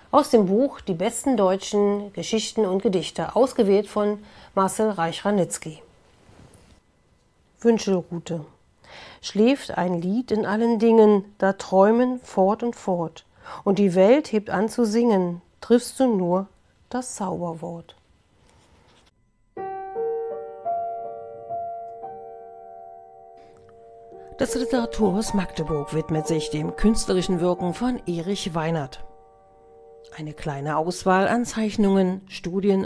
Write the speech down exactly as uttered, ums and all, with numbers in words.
Aus dem Buch Die besten deutschen Geschichten und Gedichte, ausgewählt von Marcel Reich-Ranitzky. Wünschelrute. Schläft ein Lied in allen Dingen, da träumen fort und fort, und die Welt hebt an zu singen, triffst du nur das Zauberwort. Das Literaturhaus Magdeburg widmet sich dem künstlerischen Wirken von Erich Weinert. Eine kleine Auswahl an Zeichnungen, Studien